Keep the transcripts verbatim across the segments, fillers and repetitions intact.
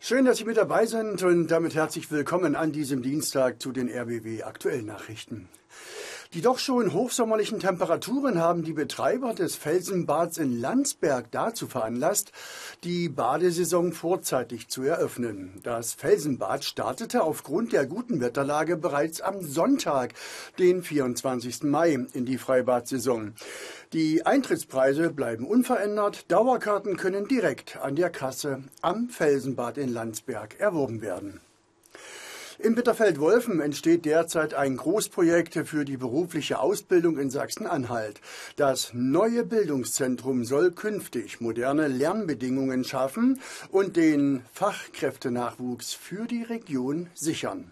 Schön, dass Sie mit dabei sind und damit herzlich willkommen an diesem Dienstag zu den R B W Aktuellnachrichten. Die doch schon hochsommerlichen Temperaturen haben die Betreiber des Felsenbads in Landsberg dazu veranlasst, die Badesaison vorzeitig zu eröffnen. Das Felsenbad startete aufgrund der guten Wetterlage bereits am Sonntag, den vierundzwanzigsten Mai, in die Freibadsaison. Die Eintrittspreise bleiben unverändert, Dauerkarten können direkt an der Kasse am Felsenbad in Landsberg erworben werden. In Bitterfeld-Wolfen entsteht derzeit ein Großprojekt für die berufliche Ausbildung in Sachsen-Anhalt. Das neue Bildungszentrum soll künftig moderne Lernbedingungen schaffen und den Fachkräftenachwuchs für die Region sichern.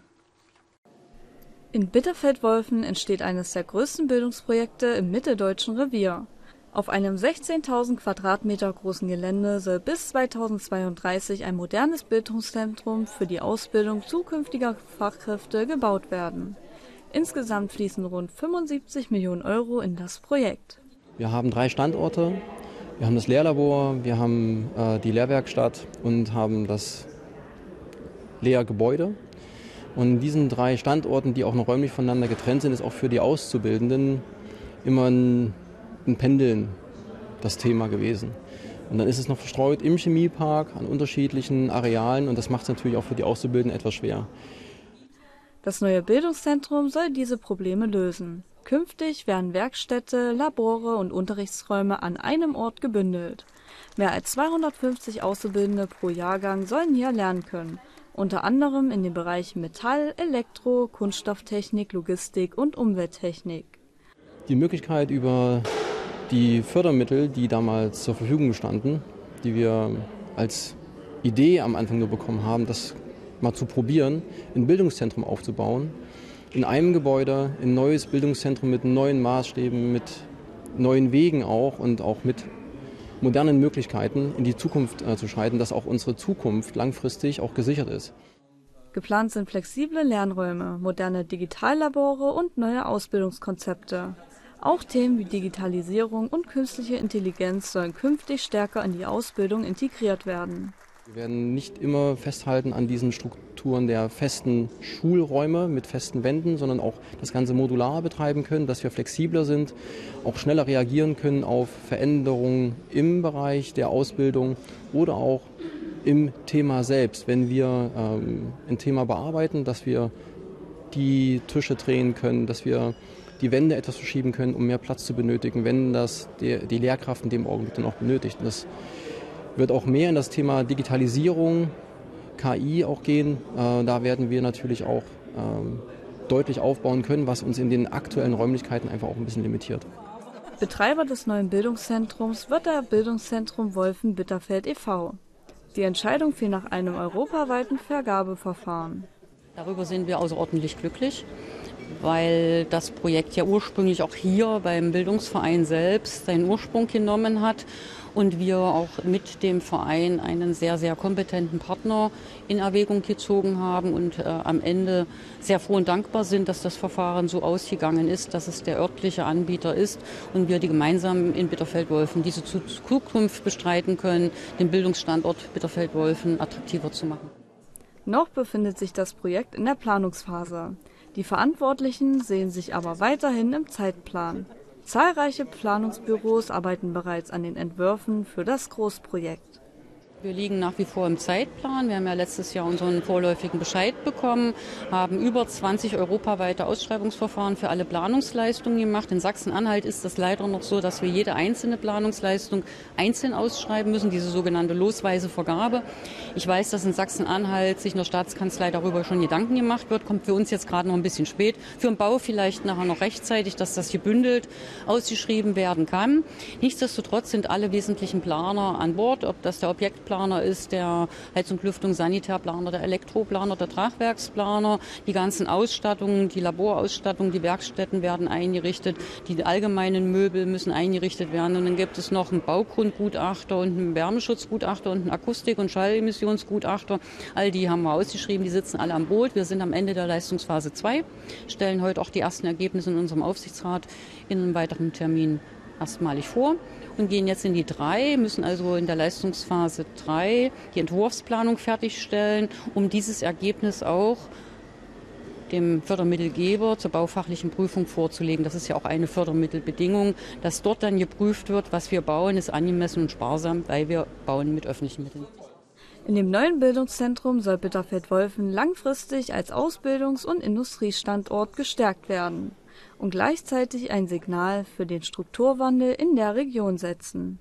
In Bitterfeld-Wolfen entsteht eines der größten Bildungsprojekte im mitteldeutschen Revier. Auf einem sechzehntausend Quadratmeter großen Gelände soll bis zweitausendzweiunddreißig ein modernes Bildungszentrum für die Ausbildung zukünftiger Fachkräfte gebaut werden. Insgesamt fließen rund fünfundsiebzig Millionen Euro in das Projekt. Wir haben drei Standorte. Wir haben das Lehrlabor, wir haben äh, die Lehrwerkstatt und haben das Lehrgebäude. Und in diesen drei Standorten, die auch noch räumlich voneinander getrennt sind, ist auch für die Auszubildenden immer ein ein Pendeln das Thema gewesen. Und dann ist es noch verstreut im Chemiepark an unterschiedlichen Arealen und das macht es natürlich auch für die Auszubildenden etwas schwer. Das neue Bildungszentrum soll diese Probleme lösen. Künftig werden Werkstätte, Labore und Unterrichtsräume an einem Ort gebündelt. Mehr als zweihundertfünfzig Auszubildende pro Jahrgang sollen hier lernen können. Unter anderem in den Bereichen Metall, Elektro, Kunststofftechnik, Logistik und Umwelttechnik. Die Möglichkeit über die Fördermittel, die damals zur Verfügung standen, die wir als Idee am Anfang nur bekommen haben, das mal zu probieren, ein Bildungszentrum aufzubauen. In einem Gebäude ein neues Bildungszentrum mit neuen Maßstäben, mit neuen Wegen auch und auch mit modernen Möglichkeiten in die Zukunft äh, zu schreiten, dass auch unsere Zukunft langfristig auch gesichert ist. Geplant sind flexible Lernräume, moderne Digitallabore und neue Ausbildungskonzepte. Auch Themen wie Digitalisierung und künstliche Intelligenz sollen künftig stärker in die Ausbildung integriert werden. Wir werden nicht immer festhalten an diesen Strukturen der festen Schulräume mit festen Wänden, sondern auch das Ganze modular betreiben können, dass wir flexibler sind, auch schneller reagieren können auf Veränderungen im Bereich der Ausbildung oder auch im Thema selbst. Wenn wir ähm, ein Thema bearbeiten, dass wir die Tische drehen können, dass wir die Wände etwas verschieben können, um mehr Platz zu benötigen, wenn das die, die Lehrkraft in dem Augenblick dann auch benötigt. Und das wird auch mehr in das Thema Digitalisierung, K I auch gehen. Äh, da werden wir natürlich auch ähm, deutlich aufbauen können, was uns in den aktuellen Räumlichkeiten einfach auch ein bisschen limitiert. Betreiber des neuen Bildungszentrums wird der Bildungszentrum Wolfen-Bitterfeld e V Die Entscheidung fiel nach einem europaweiten Vergabeverfahren. Darüber sind wir außerordentlich glücklich, weil das Projekt ja ursprünglich auch hier beim Bildungsverein selbst seinen Ursprung genommen hat und wir auch mit dem Verein einen sehr, sehr kompetenten Partner in Erwägung gezogen haben und äh, am Ende sehr froh und dankbar sind, dass das Verfahren so ausgegangen ist, dass es der örtliche Anbieter ist und wir die gemeinsam in Bitterfeld-Wolfen diese Zukunft bestreiten können, den Bildungsstandort Bitterfeld-Wolfen attraktiver zu machen. Noch befindet sich das Projekt in der Planungsphase. Die Verantwortlichen sehen sich aber weiterhin im Zeitplan. Zahlreiche Planungsbüros arbeiten bereits an den Entwürfen für das Großprojekt. Wir liegen nach wie vor im Zeitplan. Wir haben ja letztes Jahr unseren vorläufigen Bescheid bekommen, haben über zwanzig europaweite Ausschreibungsverfahren für alle Planungsleistungen gemacht. In Sachsen-Anhalt ist das leider noch so, dass wir jede einzelne Planungsleistung einzeln ausschreiben müssen, diese sogenannte losweise Vergabe. Ich weiß, dass in Sachsen-Anhalt sich in der Staatskanzlei darüber schon Gedanken gemacht wird. Kommt für uns jetzt gerade noch ein bisschen spät. Für den Bau vielleicht nachher noch rechtzeitig, dass das gebündelt ausgeschrieben werden kann. Nichtsdestotrotz sind alle wesentlichen Planer an Bord, ob das der Objekt Planer ist, der Heizung, Lüftung, Sanitärplaner, der Elektroplaner, der Tragwerksplaner, die ganzen Ausstattungen, die Laborausstattung, die Werkstätten werden eingerichtet, die allgemeinen Möbel müssen eingerichtet werden und dann gibt es noch einen Baugrundgutachter und einen Wärmeschutzgutachter und einen Akustik- und Schallemissionsgutachter. All die haben wir ausgeschrieben, die sitzen alle am Boot. Wir sind am Ende der Leistungsphase zwei, stellen heute auch die ersten Ergebnisse in unserem Aufsichtsrat in einem weiteren Termin erstmalig vor. und gehen jetzt in die drei, müssen also in der Leistungsphase drei die Entwurfsplanung fertigstellen, um dieses Ergebnis auch dem Fördermittelgeber zur baufachlichen Prüfung vorzulegen. Das ist ja auch eine Fördermittelbedingung, dass dort dann geprüft wird, was wir bauen, ist angemessen und sparsam, weil wir bauen mit öffentlichen Mitteln. In dem neuen Bildungszentrum soll Bitterfeld-Wolfen langfristig als Ausbildungs- und Industriestandort gestärkt werden und gleichzeitig ein Signal für den Strukturwandel in der Region setzen.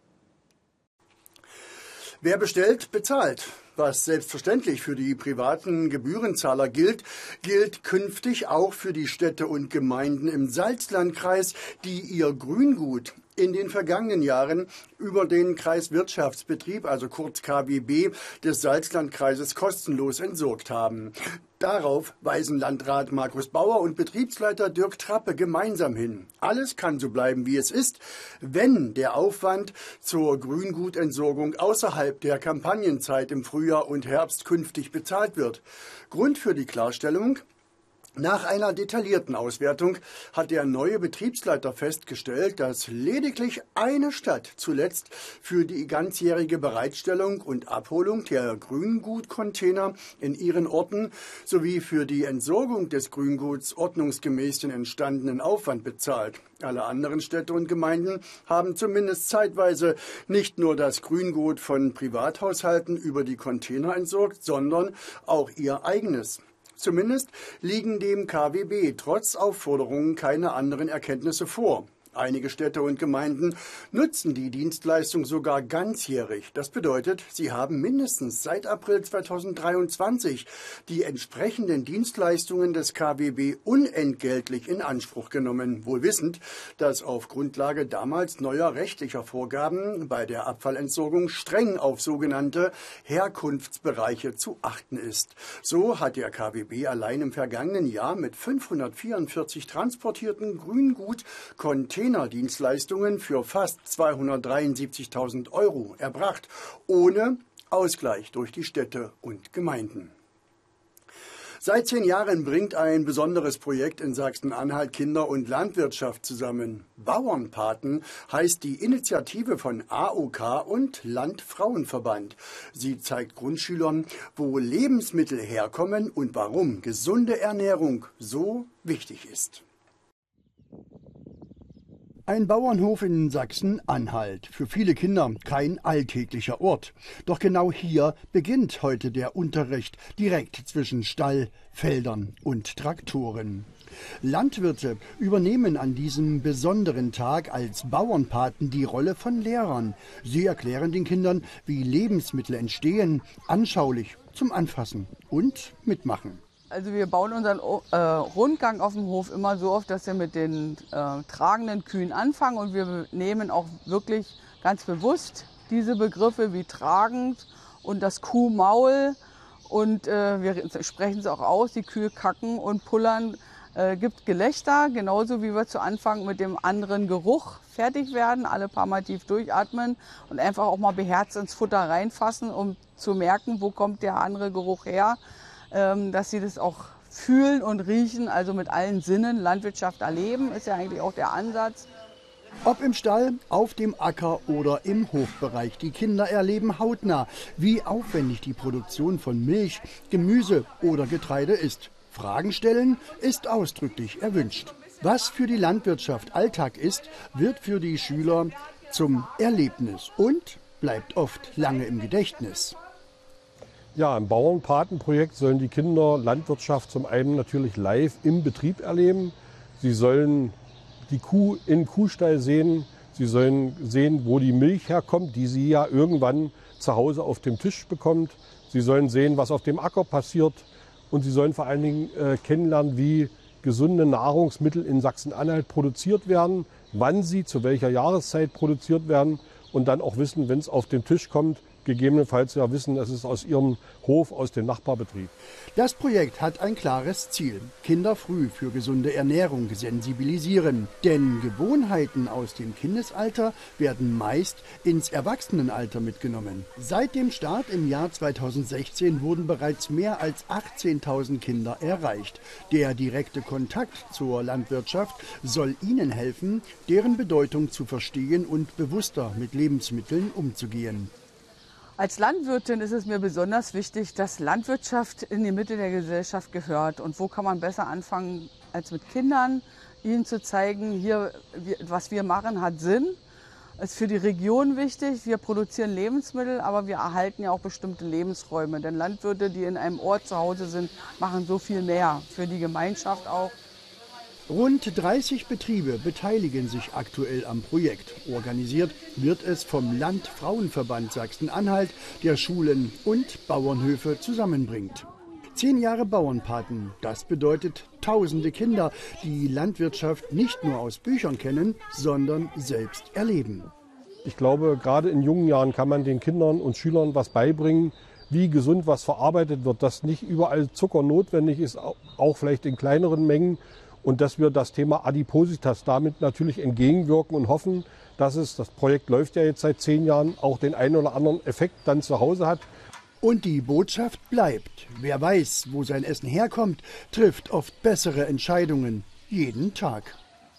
Wer bestellt, bezahlt. Was selbstverständlich für die privaten Gebührenzahler gilt, gilt künftig auch für die Städte und Gemeinden im Salzlandkreis, die ihr Grüngut in den vergangenen Jahren über den Kreiswirtschaftsbetrieb, also kurz K W B, des Salzlandkreises kostenlos entsorgt haben. Darauf weisen Landrat Markus Bauer und Betriebsleiter Dirk Trappe gemeinsam hin. Alles kann so bleiben, wie es ist, wenn der Aufwand zur Grüngutentsorgung außerhalb der Kampagnenzeit im Frühjahr und Herbst künftig bezahlt wird. Grund für die Klarstellung: Nach einer detaillierten Auswertung hat der neue Betriebsleiter festgestellt, dass lediglich eine Stadt zuletzt für die ganzjährige Bereitstellung und Abholung der Grüngutcontainer in ihren Orten sowie für die Entsorgung des Grünguts ordnungsgemäß den entstandenen Aufwand bezahlt. Alle anderen Städte und Gemeinden haben zumindest zeitweise nicht nur das Grüngut von Privathaushalten über die Container entsorgt, sondern auch ihr eigenes. Zumindest liegen dem K W B trotz Aufforderungen keine anderen Erkenntnisse vor. Einige Städte und Gemeinden nutzen die Dienstleistung sogar ganzjährig. Das bedeutet, sie haben mindestens seit April zweitausenddreiundzwanzig die entsprechenden Dienstleistungen des K W B unentgeltlich in Anspruch genommen, wohl wissend, dass auf Grundlage damals neuer rechtlicher Vorgaben bei der Abfallentsorgung streng auf sogenannte Herkunftsbereiche zu achten ist. So hat der K W B allein im vergangenen Jahr mit fünfhundertvierundvierzig transportierten Grüngut-Containern Dienstleistungen für fast zweihundertdreiundsiebzigtausend Euro erbracht, ohne Ausgleich durch die Städte und Gemeinden. Seit zehn Jahren bringt ein besonderes Projekt in Sachsen-Anhalt Kinder- und Landwirtschaft zusammen. Bauernpaten heißt die Initiative von A O K und Landfrauenverband. Sie zeigt Grundschülern, wo Lebensmittel herkommen und warum gesunde Ernährung so wichtig ist. Ein Bauernhof in Sachsen-Anhalt. Für viele Kinder kein alltäglicher Ort. Doch genau hier beginnt heute der Unterricht direkt zwischen Stall, Feldern und Traktoren. Landwirte übernehmen an diesem besonderen Tag als Bauernpaten die Rolle von Lehrern. Sie erklären den Kindern, wie Lebensmittel entstehen, anschaulich zum Anfassen und Mitmachen. Also wir bauen unseren äh, Rundgang auf dem Hof immer so auf, dass wir mit den äh, tragenden Kühen anfangen und wir nehmen auch wirklich ganz bewusst diese Begriffe wie tragend und das Kuhmaul und äh, wir sprechen es auch aus, die Kühe kacken und pullern, äh, gibt Gelächter, genauso wie wir zu Anfang mit dem anderen Geruch fertig werden, alle paar Mal tief durchatmen und einfach auch mal beherzt ins Futter reinfassen, um zu merken, wo kommt der andere Geruch her. Dass sie das auch fühlen und riechen, also mit allen Sinnen Landwirtschaft erleben, ist ja eigentlich auch der Ansatz. Ob im Stall, auf dem Acker oder im Hofbereich, die Kinder erleben hautnah, wie aufwendig die Produktion von Milch, Gemüse oder Getreide ist. Fragen stellen ist ausdrücklich erwünscht. Was für die Landwirtschaft Alltag ist, wird für die Schüler zum Erlebnis und bleibt oft lange im Gedächtnis. Ja, im Bauernpatenprojekt sollen die Kinder Landwirtschaft zum einen natürlich live im Betrieb erleben. Sie sollen die Kuh im Kuhstall sehen. Sie sollen sehen, wo die Milch herkommt, die sie ja irgendwann zu Hause auf dem Tisch bekommt. Sie sollen sehen, was auf dem Acker passiert. Und sie sollen vor allen Dingen äh, kennenlernen, wie gesunde Nahrungsmittel in Sachsen-Anhalt produziert werden, wann sie zu welcher Jahreszeit produziert werden und dann auch wissen, wenn es auf den Tisch kommt, gegebenenfalls ja wissen, es ist aus ihrem Hof, aus dem Nachbarbetrieb. Das Projekt hat ein klares Ziel: Kinder früh für gesunde Ernährung sensibilisieren. Denn Gewohnheiten aus dem Kindesalter werden meist ins Erwachsenenalter mitgenommen. Seit dem Start im Jahr zweitausendsechzehn wurden bereits mehr als achtzehntausend Kinder erreicht. Der direkte Kontakt zur Landwirtschaft soll ihnen helfen, deren Bedeutung zu verstehen und bewusster mit Lebensmitteln umzugehen. Als Landwirtin ist es mir besonders wichtig, dass Landwirtschaft in die Mitte der Gesellschaft gehört. Und wo kann man besser anfangen als mit Kindern, ihnen zu zeigen, hier, was wir machen, hat Sinn, ist für die Region wichtig. Wir produzieren Lebensmittel, aber wir erhalten ja auch bestimmte Lebensräume. Denn Landwirte, die in einem Ort zu Hause sind, machen so viel mehr für die Gemeinschaft auch. Rund dreißig Betriebe beteiligen sich aktuell am Projekt. Organisiert wird es vom Landfrauenverband Sachsen-Anhalt, der Schulen und Bauernhöfe zusammenbringt. Zehn Jahre Bauernpaten, das bedeutet tausende Kinder, die Landwirtschaft nicht nur aus Büchern kennen, sondern selbst erleben. Ich glaube, gerade in jungen Jahren kann man den Kindern und Schülern was beibringen, wie gesund was verarbeitet wird, dass nicht überall Zucker notwendig ist, auch vielleicht in kleineren Mengen. Und dass wir das Thema Adipositas damit natürlich entgegenwirken und hoffen, dass es, das Projekt läuft ja jetzt seit zehn Jahren, auch den einen oder anderen Effekt dann zu Hause hat. Und die Botschaft bleibt: Wer weiß, wo sein Essen herkommt, trifft oft bessere Entscheidungen jeden Tag.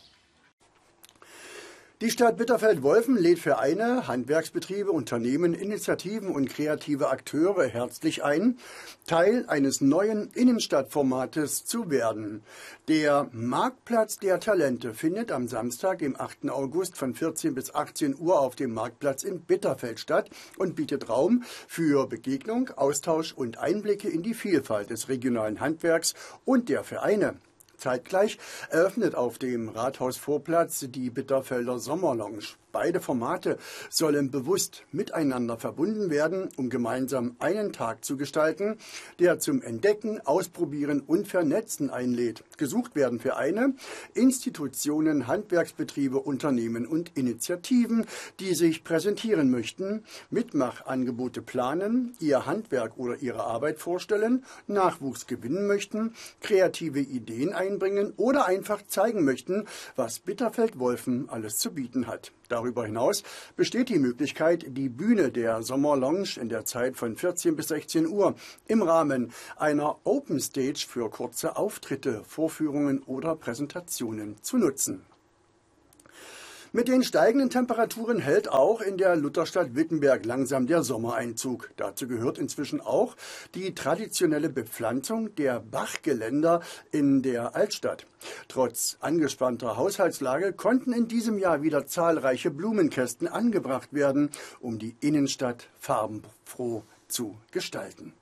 Die Stadt Bitterfeld-Wolfen lädt Vereine, Handwerksbetriebe, Unternehmen, Initiativen und kreative Akteure herzlich ein, Teil eines neuen Innenstadtformates zu werden. Der Marktplatz der Talente findet am Samstag, dem achten August von vierzehn bis achtzehn Uhr auf dem Marktplatz in Bitterfeld statt und bietet Raum für Begegnung, Austausch und Einblicke in die Vielfalt des regionalen Handwerks und der Vereine. Zeitgleich eröffnet auf dem Rathausvorplatz die Bitterfelder Sommerlounge. Beide Formate sollen bewusst miteinander verbunden werden, um gemeinsam einen Tag zu gestalten, der zum Entdecken, Ausprobieren und Vernetzen einlädt. Gesucht werden Vereine, Institutionen, Handwerksbetriebe, Unternehmen und Initiativen, die sich präsentieren möchten, Mitmachangebote planen, ihr Handwerk oder ihre Arbeit vorstellen, Nachwuchs gewinnen möchten, kreative Ideen einbringen oder einfach zeigen möchten, was Bitterfeld-Wolfen alles zu bieten hat. Darüber hinaus besteht die Möglichkeit, die Bühne der Sommerlounge in der Zeit von vierzehn bis sechzehn Uhr im Rahmen einer Open Stage für kurze Auftritte, Vorführungen oder Präsentationen zu nutzen. Mit den steigenden Temperaturen hält auch in der Lutherstadt Wittenberg langsam der Sommereinzug. Dazu gehört inzwischen auch die traditionelle Bepflanzung der Bachgeländer in der Altstadt. Trotz angespannter Haushaltslage konnten in diesem Jahr wieder zahlreiche Blumenkästen angebracht werden, um die Innenstadt farbenfroh zu gestalten.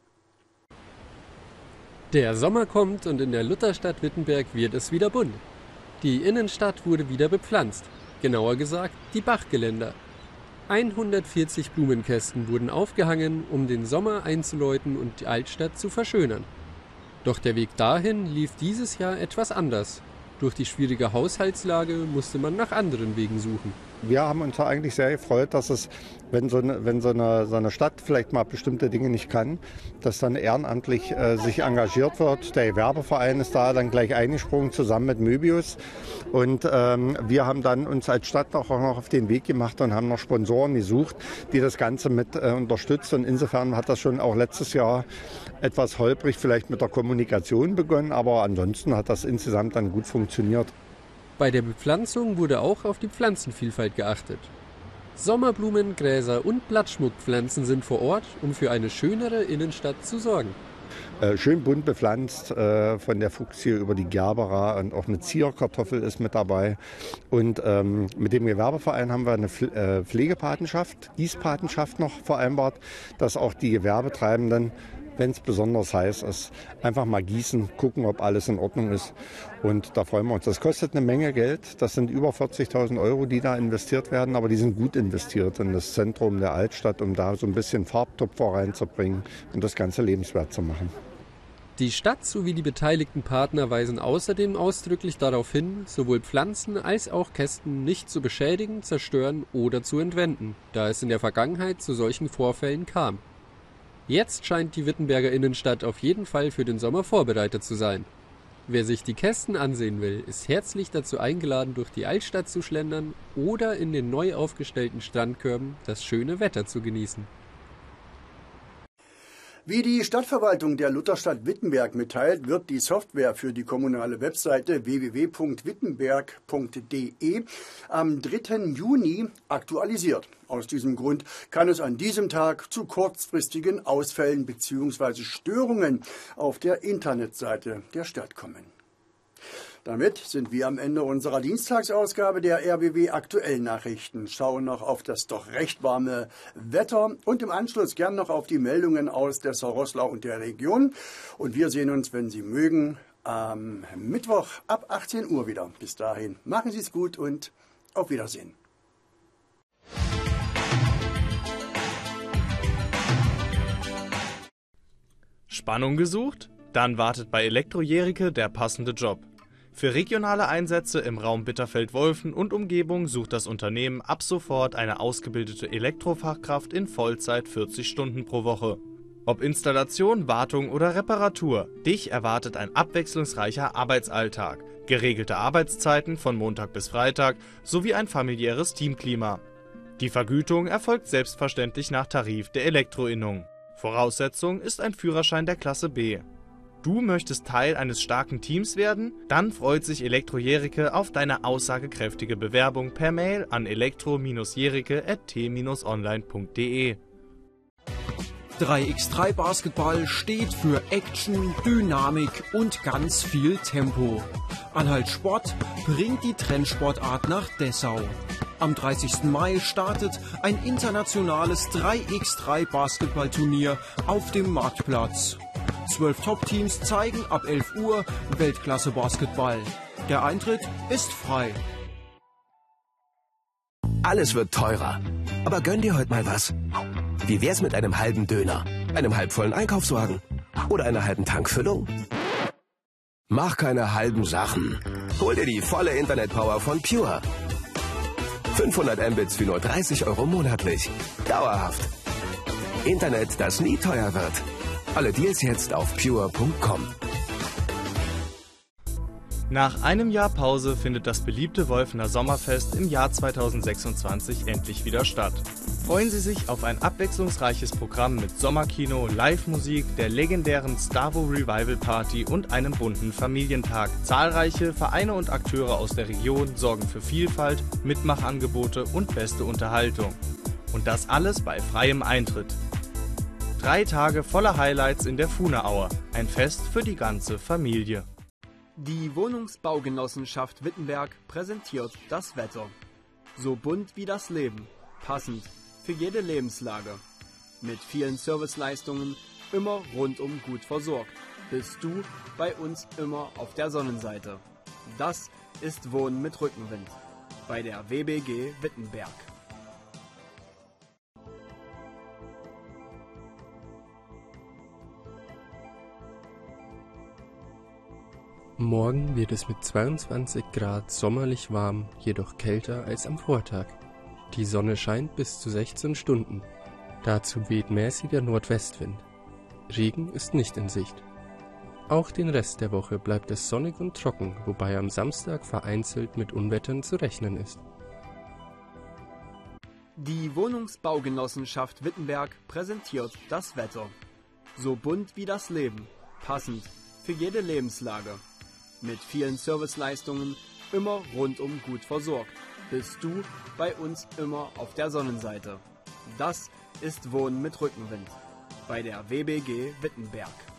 Der Sommer kommt und in der Lutherstadt Wittenberg wird es wieder bunt. Die Innenstadt wurde wieder bepflanzt. Genauer gesagt, die Bachgeländer. hundertvierzig Blumenkästen wurden aufgehangen, um den Sommer einzuläuten und die Altstadt zu verschönern. Doch der Weg dahin lief dieses Jahr etwas anders. Durch die schwierige Haushaltslage musste man nach anderen Wegen suchen. Wir haben uns eigentlich sehr gefreut, dass es, wenn so eine, wenn so eine, so eine Stadt vielleicht mal bestimmte Dinge nicht kann, dass dann ehrenamtlich äh, sich engagiert wird. Der Gewerbeverein ist da dann gleich eingesprungen, zusammen mit Möbius. Und ähm, wir haben dann uns als Stadt auch noch auf den Weg gemacht und haben noch Sponsoren gesucht, die das Ganze mit äh, unterstützen. Und insofern hat das schon auch letztes Jahr etwas holprig vielleicht mit der Kommunikation begonnen, aber ansonsten hat das insgesamt dann gut funktioniert. Bei der Bepflanzung wurde auch auf die Pflanzenvielfalt geachtet. Sommerblumen, Gräser und Blattschmuckpflanzen sind vor Ort, um für eine schönere Innenstadt zu sorgen. Äh, schön bunt bepflanzt, äh, von der Fuchsie über die Gerbera, und auch eine Zierkartoffel ist mit dabei. Und ähm, mit dem Gewerbeverein haben wir eine Pfle- äh, Pflegepatenschaft, Gießpatenschaft noch vereinbart, dass auch die Gewerbetreibenden, wenn es besonders heiß ist, einfach mal gießen, gucken, ob alles in Ordnung ist. Und da freuen wir uns. Das kostet eine Menge Geld. Das sind über vierzigtausend Euro, die da investiert werden. Aber die sind gut investiert in das Zentrum der Altstadt, um da so ein bisschen Farbtupfer reinzubringen und das Ganze lebenswert zu machen. Die Stadt sowie die beteiligten Partner weisen außerdem ausdrücklich darauf hin, sowohl Pflanzen als auch Kästen nicht zu beschädigen, zerstören oder zu entwenden, da es in der Vergangenheit zu solchen Vorfällen kam. Jetzt scheint die Wittenberger Innenstadt auf jeden Fall für den Sommer vorbereitet zu sein. Wer sich die Kästen ansehen will, ist herzlich dazu eingeladen, durch die Altstadt zu schlendern oder in den neu aufgestellten Strandkörben das schöne Wetter zu genießen. Wie die Stadtverwaltung der Lutherstadt Wittenberg mitteilt, wird die Software für die kommunale Webseite w w w punkt wittenberg punkt d e am dritten Juni aktualisiert. Aus diesem Grund kann es an diesem Tag zu kurzfristigen Ausfällen bzw. Störungen auf der Internetseite der Stadt kommen. Damit sind wir am Ende unserer Dienstagsausgabe der R B W Aktuellen Nachrichten. Schauen noch auf das doch recht warme Wetter und im Anschluss gern noch auf die Meldungen aus Dessau-Roßlau und der Region. Und wir sehen uns, wenn Sie mögen, am Mittwoch ab achtzehn Uhr wieder. Bis dahin machen Sie es gut und auf Wiedersehen. Spannung gesucht? Dann wartet bei Elektro Jericke der passende Job. Für regionale Einsätze im Raum Bitterfeld-Wolfen und Umgebung sucht das Unternehmen ab sofort eine ausgebildete Elektrofachkraft in Vollzeit vierzig Stunden pro Woche. Ob Installation, Wartung oder Reparatur, dich erwartet ein abwechslungsreicher Arbeitsalltag, geregelte Arbeitszeiten von Montag bis Freitag sowie ein familiäres Teamklima. Die Vergütung erfolgt selbstverständlich nach Tarif der Elektroinnung. Voraussetzung ist ein Führerschein der Klasse B. Du möchtest Teil eines starken Teams werden? Dann freut sich Elektro Jericke auf deine aussagekräftige Bewerbung per Mail an elektro jericke at t online punkt de. drei gegen drei Basketball steht für Action, Dynamik und ganz viel Tempo. Anhalt Sport bringt die Trendsportart nach Dessau. Am dreißigsten Mai startet ein internationales drei gegen drei Basketballturnier auf dem Marktplatz. Zwölf Top-Teams zeigen ab elf Uhr Weltklasse-Basketball. Der Eintritt ist frei. Alles wird teurer. Aber gönn dir heute mal was. Wie wär's mit einem halben Döner, einem halbvollen Einkaufswagen oder einer halben Tankfüllung? Mach keine halben Sachen. Hol dir die volle Internetpower von Pure. fünfhundert Mbits für nur dreißig Euro monatlich. Dauerhaft. Internet, das nie teuer wird. Alle Deals jetzt auf pure punkt com. Nach einem Jahr Pause findet das beliebte Wolfener Sommerfest im Jahr zweitausendsechsundzwanzig endlich wieder statt. Freuen Sie sich auf ein abwechslungsreiches Programm mit Sommerkino, Live-Musik, der legendären Stavo Revival Party und einem bunten Familientag. Zahlreiche Vereine und Akteure aus der Region sorgen für Vielfalt, Mitmachangebote und beste Unterhaltung. Und das alles bei freiem Eintritt. Drei Tage voller Highlights in der Fuhneaue. Ein Fest für die ganze Familie. Die Wohnungsbaugenossenschaft Wittenberg präsentiert das Wetter. So bunt wie das Leben, passend für jede Lebenslage. Mit vielen Serviceleistungen, immer rundum gut versorgt. Bist du bei uns immer auf der Sonnenseite. Das ist Wohnen mit Rückenwind bei der W B G Wittenberg. Morgen wird es mit zweiundzwanzig Grad sommerlich warm, jedoch kälter als am Vortag. Die Sonne scheint bis zu sechzehn Stunden. Dazu weht mäßiger Nordwestwind. Regen ist nicht in Sicht. Auch den Rest der Woche bleibt es sonnig und trocken, wobei am Samstag vereinzelt mit Unwettern zu rechnen ist. Die Wohnungsbaugenossenschaft Wittenberg präsentiert das Wetter. So bunt wie das Leben, passend für jede Lebenslage. Mit vielen Serviceleistungen, immer rundum gut versorgt. Bist du bei uns immer auf der Sonnenseite. Das ist Wohnen mit Rückenwind bei der W B G Wittenberg.